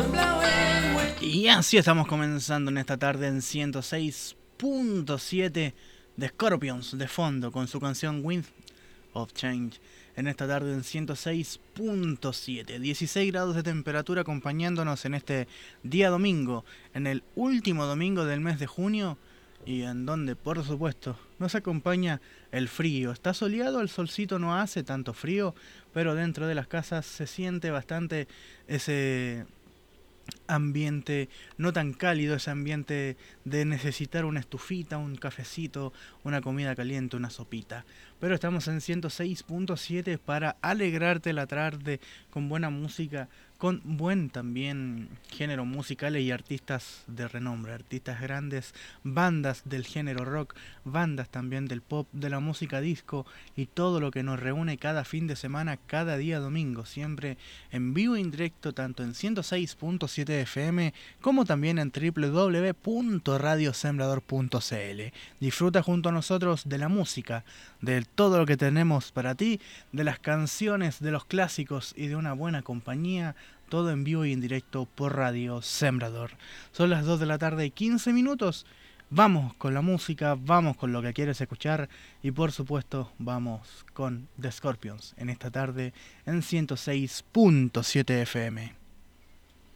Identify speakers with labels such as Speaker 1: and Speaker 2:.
Speaker 1: Y así estamos comenzando en esta tarde en 106.7 de Scorpions de fondo con su canción Wind of Change. En esta tarde en 106.7, 16 grados de temperatura acompañándonos en este día domingo, en el último domingo del mes de junio y en donde por supuesto nos acompaña el frío. Está soleado, el solcito no hace tanto frío, pero dentro de las casas se siente bastante ese ambiente no tan cálido, ese ambiente de necesitar una estufita, un cafecito, una comida caliente, una sopita. Pero estamos en 106.7 para alegrarte la tarde con buena música, con buen también género musical y artistas de renombre, artistas grandes, bandas del género rock, bandas también del pop, de la música disco y todo lo que nos reúne cada fin de semana, cada día domingo, siempre en vivo e indirecto tanto en 106.7 FM como también en www.radiosembrador.cl. Disfruta junto a nosotros de la música, de todo lo que tenemos para ti, de las canciones, de los clásicos y de una buena compañía, todo en vivo y en directo por Radio Sembrador. Son las 2 de la tarde y 15 minutos. Vamos con la música, vamos con lo que quieres escuchar y por supuesto vamos con The Scorpions en esta tarde en 106.7 FM.